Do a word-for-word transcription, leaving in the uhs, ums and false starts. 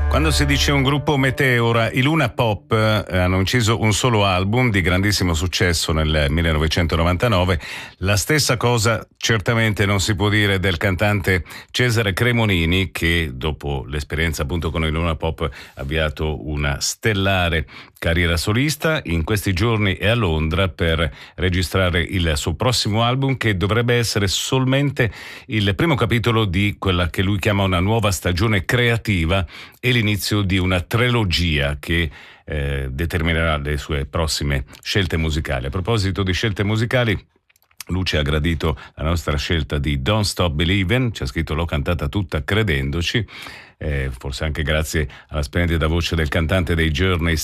Quando si dice un gruppo meteora, i Luna Pop eh, hanno inciso un solo album di grandissimo successo nel millenovecentonovantanove. La stessa cosa certamente non si può dire del cantante Cesare Cremonini, che dopo l'esperienza appunto con i Luna Pop ha avviato una stellare carriera solista. In questi giorni è a Londra per registrare il suo prossimo album, che dovrebbe essere solamente il primo capitolo di quella che lui chiama una nuova stagione creativa e l'inizio di una trilogia che eh, determinerà le sue prossime scelte musicali. A proposito di scelte musicali, Luce ha gradito la nostra scelta di Don't Stop Believin', ci ha scritto: l'ho cantata tutta credendoci, eh, forse anche grazie alla splendida voce del cantante dei Journey